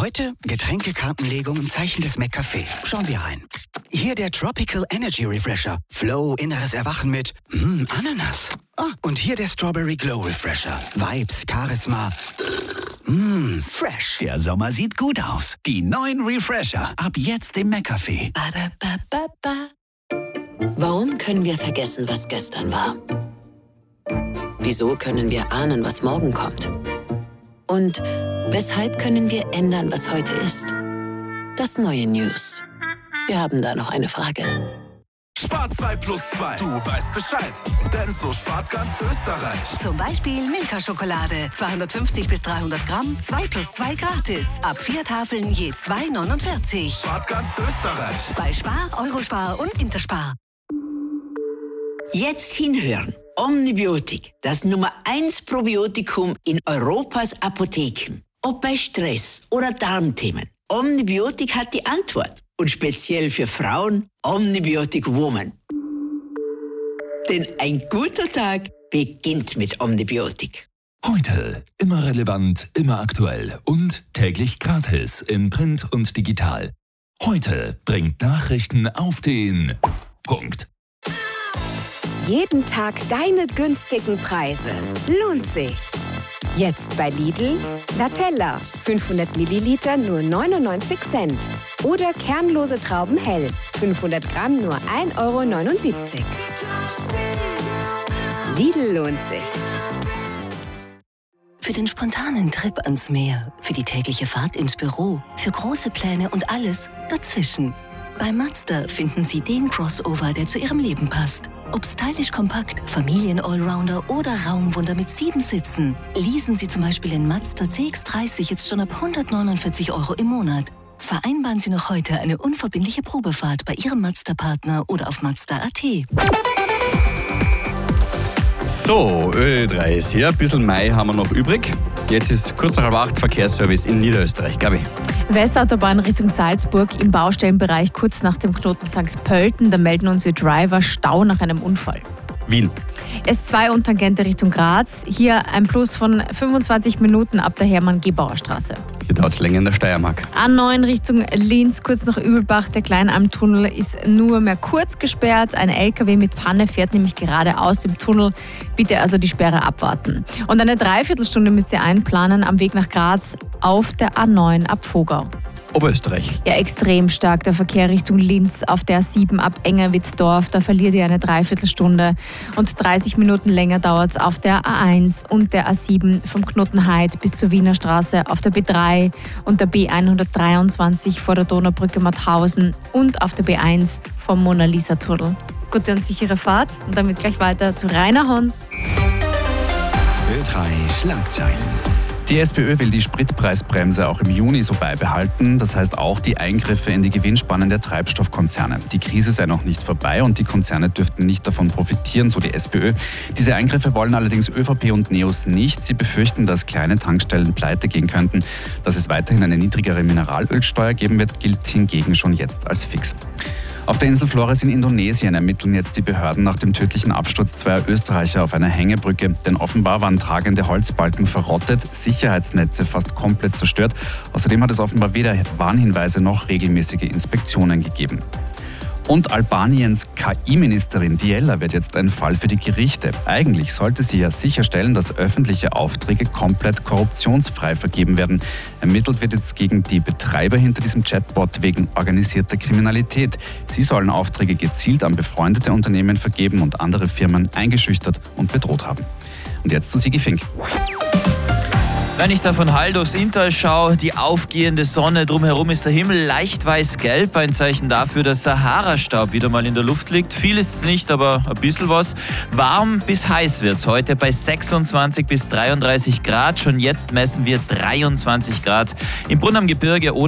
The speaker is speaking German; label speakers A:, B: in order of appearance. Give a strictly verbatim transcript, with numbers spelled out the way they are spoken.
A: Heute Getränkekartenlegung im Zeichen des McCafé. Schauen wir rein. Hier der Tropical Energy Refresher. Flow, inneres Erwachen mit mm, Ananas. Ah, und hier der Strawberry Glow Refresher. Vibes, Charisma. Mmm, fresh.
B: Der Sommer sieht gut aus. Die neuen Refresher. Ab jetzt im McCafé.
C: Warum können wir vergessen, was gestern war? Wieso können wir ahnen, was morgen kommt? Und weshalb können wir ändern, was heute ist? Das neue News. Wir haben da noch eine Frage.
D: Spar zwei plus zwei. Du weißt Bescheid. Denn so spart ganz Österreich.
E: Zum Beispiel Milka-Schokolade. zweihundertfünfzig bis dreihundert Gramm, zwei plus zwei gratis. Ab vier Tafeln je zwei neunundvierzig.
D: Spart ganz Österreich.
E: Bei Spar, Eurospar und Interspar.
F: Jetzt hinhören. Omnibiotik, das Nummer eins Probiotikum in Europas Apotheken. Ob bei Stress oder Darmthemen. Omnibiotik hat die Antwort. Und speziell für Frauen Omnibiotik Woman. Denn ein guter Tag beginnt mit Omnibiotik.
G: Heute immer relevant, immer aktuell und täglich gratis in Print und digital. Heute bringt Nachrichten auf den Punkt.
H: Jeden Tag deine günstigen Preise. Lohnt sich. Jetzt bei Lidl, Latella, fünfhundert Milliliter nur neunundneunzig Cent. Oder kernlose Trauben hell, fünfhundert Gramm nur ein Euro neunundsiebzig. Lidl lohnt sich.
E: Für den spontanen Trip ans Meer, für die tägliche Fahrt ins Büro, für große Pläne und alles dazwischen. Bei Mazda finden Sie den Crossover, der zu Ihrem Leben passt. Ob stylisch kompakt, Familien-Allrounder oder Raumwunder mit sieben Sitzen. Leasen Sie zum Beispiel den Mazda C X dreißig jetzt schon ab hundertneunundvierzig Euro im Monat. Vereinbaren Sie noch heute eine unverbindliche Probefahrt bei Ihrem Mazda-Partner oder auf Mazda punkt at.
I: So, Ö drei ist hier. Ein bisschen Mai haben wir noch übrig. Jetzt ist kurz nach halb acht Verkehrsservice in Niederösterreich. Gabi.
J: Westautobahn Richtung Salzburg im Baustellenbereich kurz nach dem Knoten Sankt Pölten. Da melden unsere Driver Stau nach einem Unfall.
I: Wien.
J: S zwei und Tangente Richtung Graz. Hier ein Plus von fünfundzwanzig Minuten ab der Hermann-Gebauer-Straße.
I: Hier dauert es länger in der Steiermark.
J: A neun Richtung Linz, kurz nach Übelbach. Der Kleinalmtunnel ist nur mehr kurz gesperrt. Ein L K W mit Panne fährt nämlich gerade aus dem Tunnel. Bitte also die Sperre abwarten. Und eine Dreiviertelstunde müsst ihr einplanen am Weg nach Graz auf der A neun ab Vogau.
I: Oberösterreich.
J: Ja, extrem stark der Verkehr Richtung Linz auf der A sieben ab Engerwitzdorf. Da verliert ihr eine Dreiviertelstunde und dreißig Minuten länger dauert es auf der A eins und der A sieben vom Knoten Heid bis zur Wiener Straße auf der B drei und der B hundertdreiundzwanzig vor der Donaubrücke Mauthausen und auf der B eins vom Mona-Lisa-Tunnel. Gute und sichere Fahrt und damit gleich weiter zu Rainer Hons.
B: Ö drei Schlagzeilen.
G: Die SPÖ will die Spritpreisbremse auch im Juni so beibehalten. Das heißt auch die Eingriffe in die Gewinnspannen der Treibstoffkonzerne. Die Krise sei noch nicht vorbei und die Konzerne dürften nicht davon profitieren, so die SPÖ. Diese Eingriffe wollen allerdings ÖVP und NEOS nicht. Sie befürchten, dass kleine Tankstellen pleite gehen könnten. Dass es weiterhin eine niedrigere Mineralölsteuer geben wird, gilt hingegen schon jetzt als fix. Auf der Insel Flores in Indonesien ermitteln jetzt die Behörden nach dem tödlichen Absturz zweier Österreicher auf einer Hängebrücke. Denn offenbar waren tragende Holzbalken verrottet, Sicherheitsnetze fast komplett zerstört. Außerdem hat es offenbar weder Warnhinweise noch regelmäßige Inspektionen gegeben. Und Albaniens K I-Ministerin Diella wird jetzt ein Fall für die Gerichte. Eigentlich sollte sie ja sicherstellen, dass öffentliche Aufträge komplett korruptionsfrei vergeben werden. Ermittelt wird jetzt gegen die Betreiber hinter diesem Chatbot wegen organisierter Kriminalität. Sie sollen Aufträge gezielt an befreundete Unternehmen vergeben und andere Firmen eingeschüchtert und bedroht haben. Und jetzt zu Sigi Fink.
K: Wenn ich da von Hall durchs Inntal schaue, die aufgehende Sonne, drumherum ist der Himmel leicht weiß-gelb, ein Zeichen dafür, dass Sahara-Staub wieder mal in der Luft liegt. Viel ist es nicht, aber ein bisschen was. Warm bis heiß wird es heute bei sechsundzwanzig bis dreiunddreißig Grad. Schon jetzt messen wir dreiundzwanzig Grad im Brunn am Gebirge oder